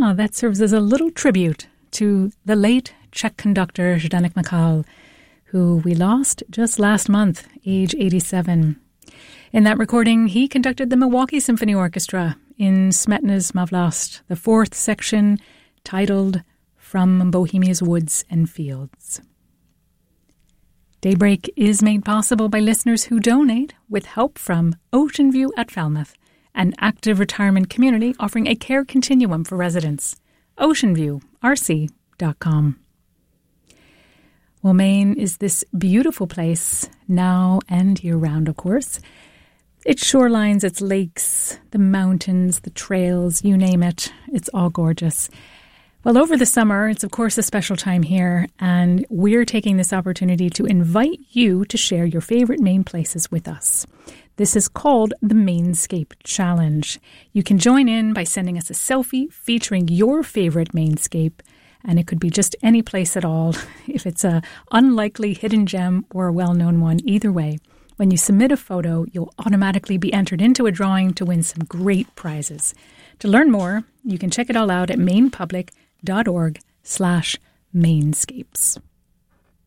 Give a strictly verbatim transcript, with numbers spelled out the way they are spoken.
Ah, that serves as a little tribute to the late Czech conductor Zdeněk Michal, who we lost just last month, age eighty-seven. In that recording, he conducted the Milwaukee Symphony Orchestra in Smetana's Mavlast, the fourth section titled From Bohemia's Woods and Fields. Daybreak is made possible by listeners who donate with help from Ocean View at Falmouth, an active retirement community offering a care continuum for residents. ocean view r c dot com. Well, Maine is this beautiful place, now and year-round, of course. Its shorelines, its lakes, the mountains, the trails, you name it, it's all gorgeous. Well, over the summer, it's of course a special time here, and we're taking this opportunity to invite you to share your favorite Maine places with us. This is called the Mainscape Challenge. You can join in by sending us a selfie featuring your favorite Mainscape, and it could be just any place at all, if it's a unlikely hidden gem or a well-known one. Either way, when you submit a photo, you'll automatically be entered into a drawing to win some great prizes. To learn more, you can check it all out at mainpublic.org slash mainscapes.